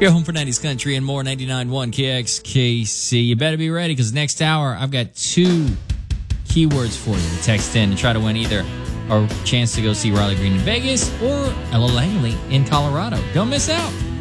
Your home for 90s country and more, 99.1 KXKC. You better be ready because next hour I've got 2 keywords for you to text in and try to win either a chance to go see Riley Green in Vegas or Ella Langley in Colorado. Don't miss out.